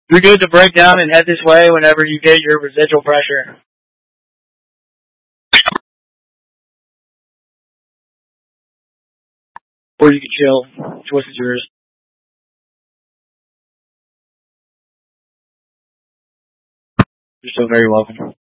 You're good to break down and head this way whenever you get your residual pressure. Or you can chill. Choice is yours. You're so very welcome.